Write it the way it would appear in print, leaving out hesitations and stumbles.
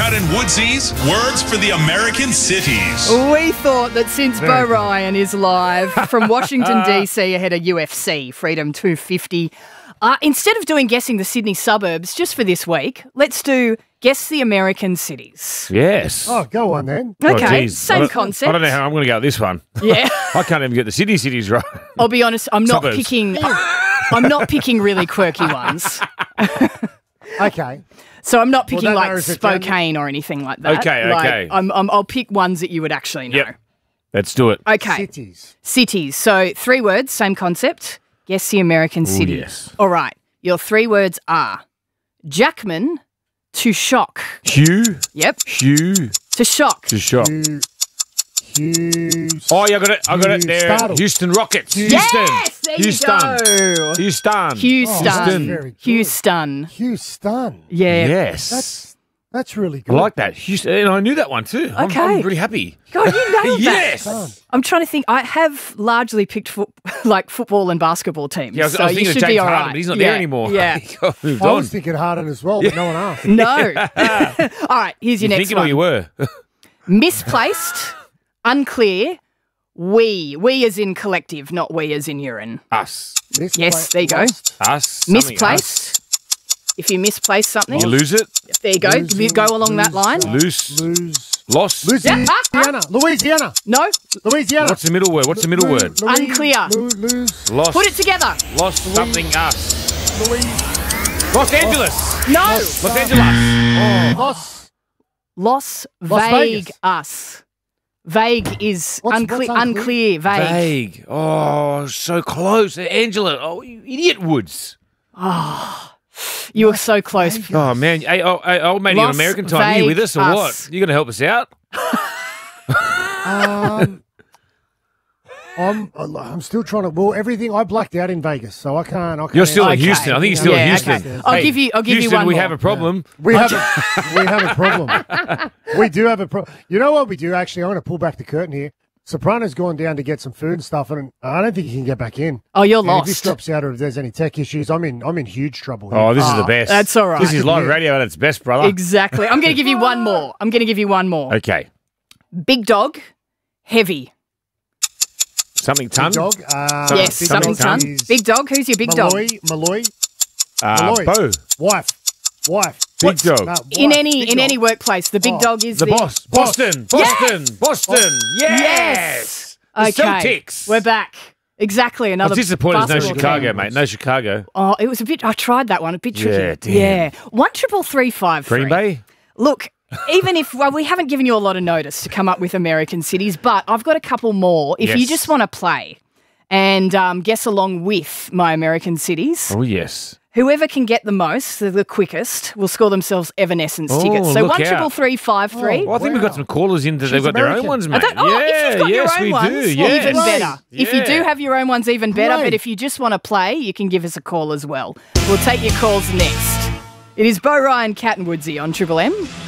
Cut and Woodsy's words for the American cities. We thought that since Bo Ryan is live from Washington, D.C. ahead of UFC Freedom 250, instead of doing guessing the Sydney suburbs just for this week, let's do guess the American cities. Yes. Oh, go on then. Okay, geez. same concept. I don't know how I'm going to go at this one. Yeah. I can't even get the cities right. I'll be honest, I'm not Suburbs. picking. I'm not picking really quirky ones. Okay. So I'm not picking that like narrows it down. Spokane or anything like that. Okay, Like, okay. I'll pick ones that you would actually know. Yep. Let's do it. Okay. Cities. Cities. So 3 words, same concept. Guess the American city. yes. All right. Your 3 words are Jackman to shock. Hugh. Yep. Hugh. To shock. To shop. Hughes. Oh, yeah, I got it. I got it there. Startled. Houston Rockets. Yes! There Houston. you go. Houston. Houston. very good. Houston. Houston. Yeah. Yes. That's really I good. like that. Houston. And I knew that one too. I'm Okay. really happy. God, you nailed Yes. that. I'm trying to think. I have largely picked football and basketball teams. Yeah, I was so you thinking of should James be all Harden, right. but he's not Yeah, there anymore. Yeah. He got moved I on. was thinking Harden as well, but no one asked. No. All right, here's your You next thinking one. or you were? Misplaced, unclear, we. We as in collective, not we as in urine. Us. Yes, there you go. Us. something Misplaced. If you misplace something, us. You lose it. there you go. Lose, Go along that line. Loose. Lose. Lost. Louisiana. Louisiana. No, Louisiana. What's the middle word? What's the middle word? Unclear. Lose. Lost. put it together. Lost something us. Louis. Los Angeles. No, Los Angeles. Loss. loss, Las vague, Vegas. us. Vague is What's unclear. unclear? Unclear, vague. Vague. Oh, so close. Angela. Oh, you idiot Woods. You were so close. Oh, man. Hey, old mate, on Los American time. Are you with us or Vegas. what? You going to help us out? I'm still trying to. Well, everything I blacked out in Vegas, so I can't. You're still in Okay. Houston. I think you're still in Yeah, Houston. okay. I'll give you Houston, one we more. have a problem. We have a problem. We do have a problem. You know what we do? Actually, I'm going to pull back the curtain here. Soprano's gone down to get some food and stuff, and I don't think he can get back in. Oh, you're And if this lost. drops out or if there's any tech issues, I'm in huge trouble. Here. Oh, this is the best. that's all right. This is live radio at its best, brother. Exactly. I'm going to give you one more. Okay. Big dog, heavy. Something ton. Big dog. Yes, Big something dog ton. is Big dog. Who's your big dog? Malloy. Malloy. Bo. Wife. Big dog. In Wife. any Big in dog. any workplace, the big dog is The boss. Boston. Boston. Boston. Yes. The Okay. Celtics. We're back. Exactly. I Another. was disappointed there's no basketball Chicago, team. mate. No Chicago. Oh, it was a bit. I tried that one. A bit tricky. Yeah, damn. Yeah. 1-333-5. Green Bay? Look, even if we haven't given you a lot of notice to come up with American cities, but I've got a couple more. If you Yes. just want to play and guess along with my American cities, Oh, yes. whoever can get the most, the quickest, will score themselves Evanescence Oh, tickets. So look out. 1-333-5-3. Well, I think we've got some callers in that they've She's got their own American. ones, mate. If you've got yes, your own we ones, do. even Yes. better. If you do Yeah. have your own ones, even better. Great. But if you just want to play, you can give us a call as well. We'll take your calls next. It is Bo Ryan, Cat and Woodsy on Triple M.